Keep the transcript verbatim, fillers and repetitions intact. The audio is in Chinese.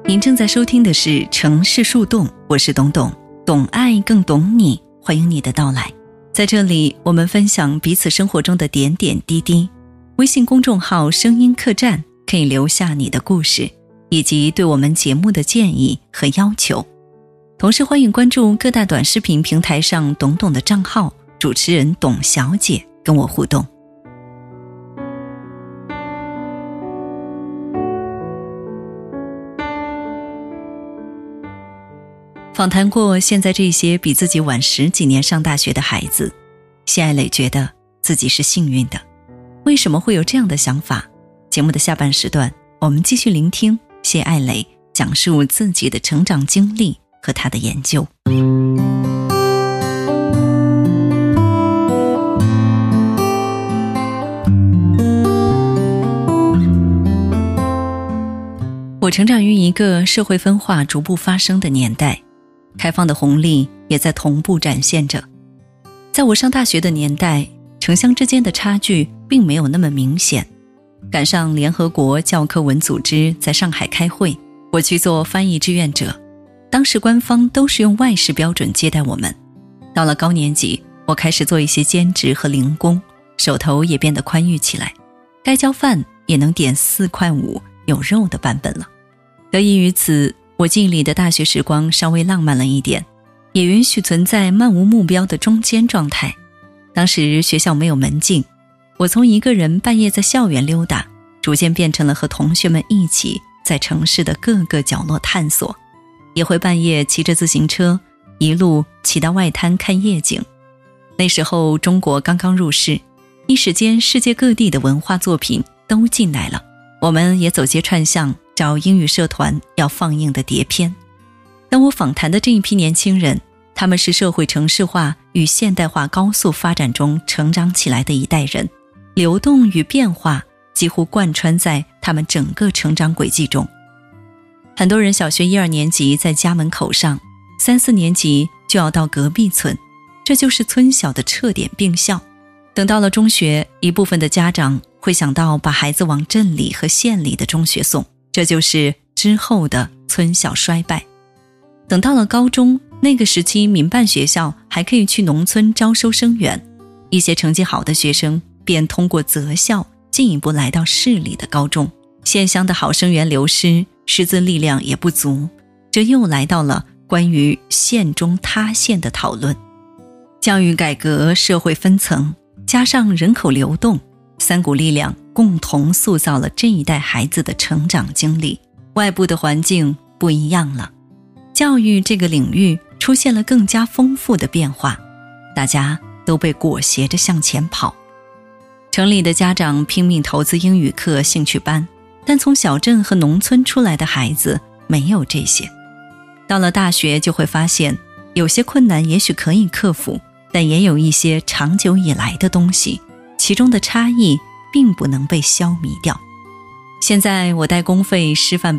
您正在收听的是城市树洞，我是董董，懂爱更懂你，欢迎你的到来。在这里，我们分享彼此生活中的点点滴滴。微信公众号声音客栈可以留下你的故事，以及对我们节目的建议和要求。同时欢迎关注各大短视频平台上董董的账号，主持人董小姐跟我互动。访谈过现在这些比自己晚十几年上大学的孩子，谢爱磊觉得自己是幸运的。为什么会有这样的想法？节目的下半时段，我们继续聆听谢爱磊讲述自己的成长经历和他的研究。我成长于一个社会分化逐步发生的年代，开放的红利也在同步展现着。在我上大学的年代，城乡之间的差距并没有那么明显。赶上联合国教科文组织在上海开会，我去做翻译志愿者，当时官方都是用外事标准接待我们。到了高年级，我开始做一些兼职和零工，手头也变得宽裕起来，该交饭也能点四块五有肉的版本了。得益于此，我记忆里的大学时光稍微浪漫了一点，也允许存在漫无目标的中间状态。当时学校没有门禁，我从一个人半夜在校园溜达，逐渐变成了和同学们一起在城市的各个角落探索，也会半夜骑着自行车一路骑到外滩看夜景。那时候中国刚刚入世，一时间世界各地的文化作品都进来了，我们也走街串巷找英语社团要放映的碟片。当我访谈的这一批年轻人，他们是社会城市化与现代化高速发展中成长起来的一代人，流动与变化几乎贯穿在他们整个成长轨迹中。很多人小学一二年级在家门口上，三四年级就要到隔壁村，这就是村小的撤点并校。等到了中学，一部分的家长会想到把孩子往镇里和县里的中学送，这就是之后的村小衰败。等到了高中，那个时期民办学校还可以去农村招收生源，一些成绩好的学生便通过择校进一步来到市里的高中。县乡的好生源流失，师资力量也不足，这又来到了关于县中塌陷的讨论。教育改革，社会分层，加上人口流动，三股力量共同塑造了这一代孩子的成长经历。外部的环境不一样了，教育这个领域出现了更加丰富的变化，大家都被裹挟着向前跑。城里的家长拼命投资英语课、兴趣班，但从小镇和农村出来的孩子没有这些。到了大学就会发现，有些困难也许可以克服，但也有一些长久以来的东西，其中的差异并不能被消弭掉。现在我带公费师范